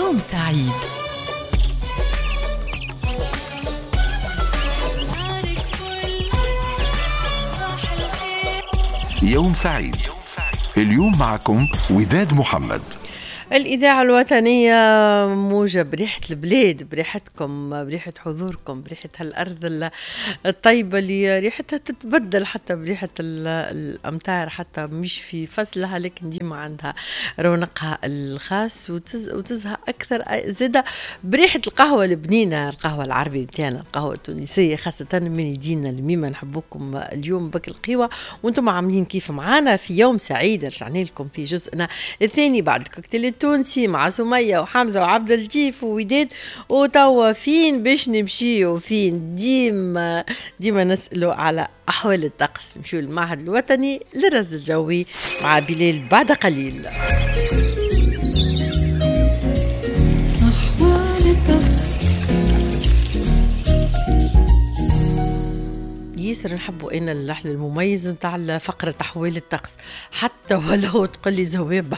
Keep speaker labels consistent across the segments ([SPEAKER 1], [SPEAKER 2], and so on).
[SPEAKER 1] يوم سعيد.
[SPEAKER 2] يوم سعيد. اليوم معكم وداد محمد.
[SPEAKER 3] الإذاعة الوطنية موجة بريحة البلاد، بريحتكم، بريحة حضوركم، بريحة هالأرض الطيبة اللي ريحتها تتبدل حتى بريحة الأمطار، حتى مش في فصلها لكن ديما عندها رونقها الخاص وتزهى أكثر زادة بريحة القهوة البنينة، القهوة العربية متاعنا، القهوة التونسية، خاصة من يدينا الميمة. نحبوكم اليوم بك القهوة وانتم عاملين كيف معانا في يوم سعيد. رجعنا لكم في جزءنا الثاني بعد الكوكتيل التونسي مع سمية وحمزة وعبد اللطيف ووداد. وتوا فين باش نمشي وفين ديما نسألوا على أحوال الطقس. نمشيو للمعهد الوطني للرصد الجوي مع بلال بعد قليل. ياسر نحبوا ان اللحن المميز نتاع فقرة أحوال الطقس، حتى ولو تقول لي زوابع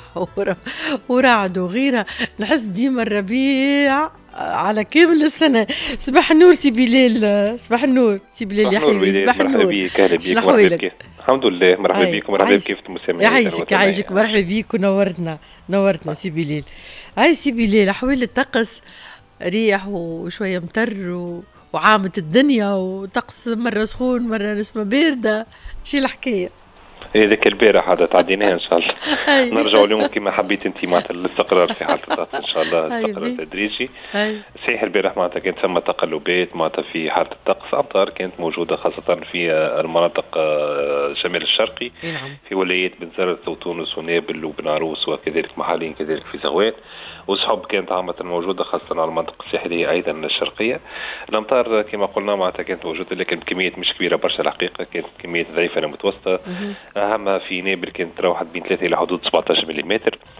[SPEAKER 3] ورعد وغيرها، نحس ديما الربيع على كامل السنة. صباح النور سي بلال. صباح النور سي بلال يا حبيبي. صباح النور.
[SPEAKER 4] شنو أحوالك؟ الحمد لله. مرحبا بك ومرحبا بكيف المستمعين.
[SPEAKER 3] يعيشك مرحبا بك ونورتنا سي بلال. هاي سي بلال، أحوال الطقس ريح وشوية مطر وعامة الدنيا وطقس مرة سخون مرة نسمة باردة. شي الحكاية؟
[SPEAKER 4] هذاك البارح هذا تعديناها ان شاء الله. نرجع اليوم كما حبيت انت معناتها الاستقرار في حالة الطقس ان شاء الله، استقرار تدريجي. صحيح البارح معناتها كانت ثم تقلبات معناتها في حالة الطقس، امطار كانت موجودة خاصة في المناطق الشمال الشرقي. في ولايات بن زرت وتونس ونابل وبن عروس وكذلك محلين كذلك في زغوان. وسحب كانت عامة موجودة خاصة على المنطقة الساحلية أيضا الشرقية. الأمطار كما قلنا معناتها كانت موجودة لكن بكميات مش كبيرة برشا الحقيقة، كانت كميات ضعيفة لمتوسطة. أهمها في نابل كانت تراوح بين 3 إلى حدود 17 ملم،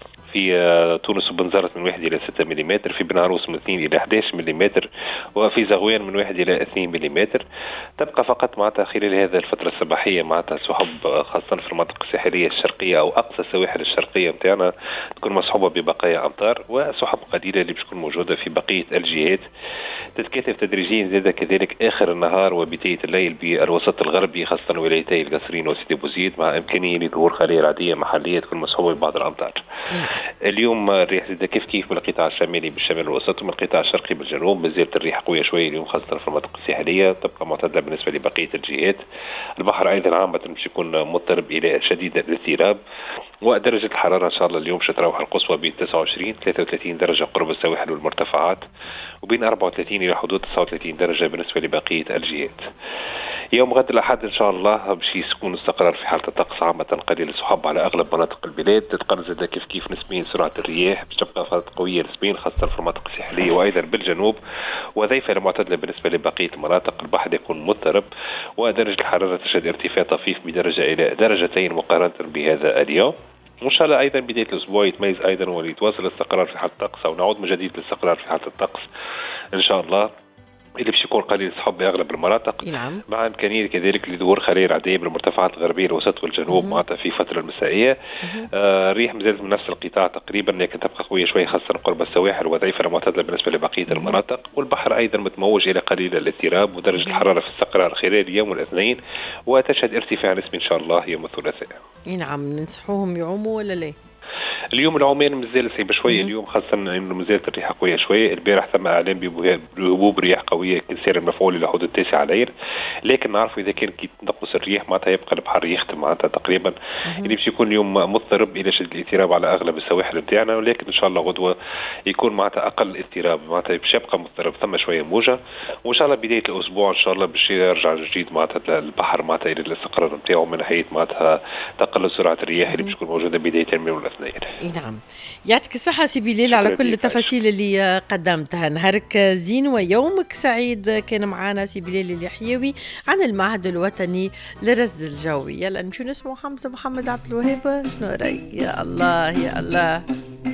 [SPEAKER 4] في تونس وبنزرت من 1 إلى 6 ملم، في بن عروس من 2 إلى 11 ملم، وفي زغوان من 1 إلى 2 ملم. تبقى فقط معناتها خلال هذه الفترة الصباحية معناتها سحب خاصة في المنطقة الساحلية الشرقية أو أقصى السواحل الشرقية متاعنا تكون مصحوبة ببقايا أمطار وسحب قليلة اللي بتكون موجودة في بقية الجهات. تتكاثف تدريجيا زاد كذلك آخر النهار وبداية الليل بالوسط الغربي خاصة ولايتي القصرين وسيدي بوزيد، مع إمكانية لظهور خلية عادية محلية تكون مصحوبة ببعض الأمطار. اليوم الريح زاد كيف من القطاع الشمالي بالشمال الوسط ومن القطاع الشرقي بالجنوب. مازالت الريح قوية شوية اليوم خاصة في المناطق الساحلية، تبقى معتدلة بالنسبة لبقية الجهات. البحر أيضا عامة باش يكون مضطرب إلى شديد الاضطراب. ودرجة الحرارة إن شاء الله اليوم تتراوح القصوى بين 29 33 درجة قرب السواحل والمرتفعات، وبين 34 إلى حدود 39 درجة بالنسبة لبقية الجهات. يوم غد الأحد إن شاء الله باش يكون استقرار في حالة الطقس عامة، قليل السحب على أغلب مناطق البلاد. تتقل زاد كيف نسبيا سرعة الرياح باش تبقى فترة قوية نسبيا خاصة في المناطق الساحلية وأيضا بالجنوب، وضيفة معتدلة بالنسبة لبقية المناطق. البحر يكون مضطرب ودرجة الحرارة تشهد ارتفاع طفيف بدرجة إلى درجتين مقارنة بهذا اليوم. وإن شاء الله أيضا بداية الأسبوع يتميز أيضا وليتواصل الاستقرار في حالة الطقس أو نعود من جديد للاستقرار في حالة الطقس إن شاء الله، اللي باش يكون قليل السحب باغلب المناطق. مع امكانيه كذلك لظهور خليل عاديه بالمرتفعات الغربيه الوسط والجنوب معناتها في فتره المسائيه. الريح مازالت من نفس القطاع تقريبا لكن تبقى قويه شويه خاصه قرب السواحل وضعيفه معتدله بالنسبه لبقيه المناطق. والبحر ايضا متموج الى قليل الاضطراب، ودرجه الحراره في استقرار خلال يوم الاثنين وتشهد ارتفاع نسبي ان شاء الله يوم الثلاثاء.
[SPEAKER 3] نعم. ننصحوهم يعوموا ولا لا؟
[SPEAKER 4] اليوم العومان مازال صعيبه شويه اليوم خاصه انه مازالت الريح قويه شويه. البارح تم اعلان بهبوب رياح قويه سير المفعول الى حدود 9 الليل، لكن نعرفوا اذا كان كي تنقص الرياح معناتها يبقى البحر يختم معناتها تقريبا اللي باش يكون اليوم مضطرب الى شد الاضطراب على اغلب السواحل نتاعنا، ولكن ان شاء الله غدوه يكون معناتها اقل اضطراب معناتها باش يبقى مضطرب ثم شويه موجه. وان شاء الله بدايه الاسبوع ان شاء الله باش يرجع جديد معناتها البحر معناتها الى الاستقرار نتاعو من ناحيه معناتها تقلل سرعه الرياح اللي باش تكون موجوده بدايه من الاثنين.
[SPEAKER 3] نعم. يعطيك الصحة سي بلال على كل التفاصيل اللي قدمتها. نهارك زين ويومك سعيد. كان معنا سي بلال اليحيوي عن المعهد الوطني للرصد الجوي. يلا نمشي نسمع حمزة محمد عبد الوهاب. شنو رأيك؟ يا الله يا الله.